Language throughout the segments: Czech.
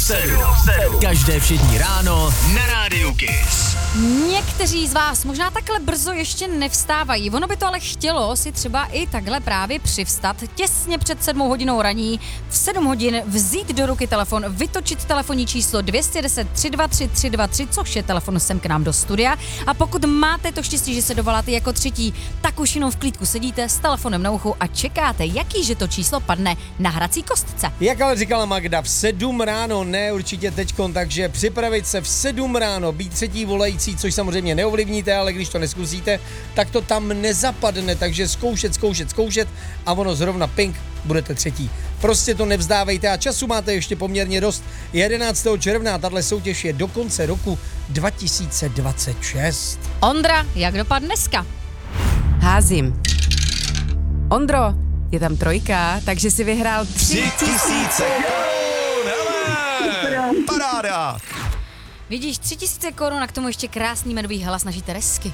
7. Každé všední ráno na Rádiu Kiss. Někteří z vás možná takhle brzo ještě nevstávají. Ono by to ale chtělo si třeba i takhle právě přivstat těsně před 7 hodinou raní, v 7 hodin vzít do ruky telefon, vytočit telefonní číslo 210 323 323, což je telefon sem k nám do studia. A pokud máte to štěstí, že se dovoláte jako třetí, tak už jenom v klídku sedíte s telefonem na uchu a čekáte, jakýže to číslo padne na hrací kostce. Jak ale říkala Magda, v 7 ráno, ne určitě teďkon, takže připravit se v 7 ráno, být třetí volající, což samozřejmě neovlivníte, ale když to neskusíte, tak to tam nezapadne, takže zkoušet a ono zrovna ping, budete třetí. Prostě to nevzdávejte a času máte ještě poměrně dost. 11. června, tahle soutěž je do konce roku 2026. Ondra, jak dopadne dneska? Házím. Ondro, je tam 3, takže si vyhrál 3000 korun, hele! Paráda! Vidíš, 3000 korun a k tomu ještě krásný medový hlas naší Teresky.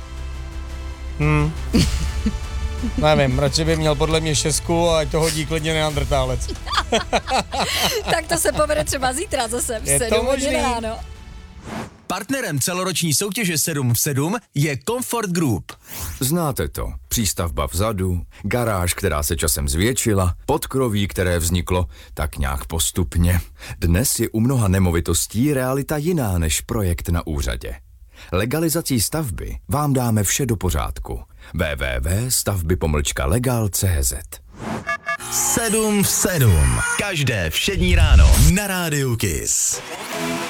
Nevím, radši by měl podle mě 6 a ať to hodí klidně neandrtálec. Tak to se povede třeba zítra zase v Je to 7 hodin možný. ráno. Partnerem celoroční soutěže 7 v 7 je Comfort Group. Znáte to. Přístavba vzadu, garáž, která se časem zvětšila, podkroví, které vzniklo tak nějak postupně. Dnes je u mnoha nemovitostí realita jiná než projekt na úřadě. Legalizací stavby vám dáme vše do pořádku. www.stavby-legal.cz 7 v 7. Každé všední ráno na Rádiu Kiss.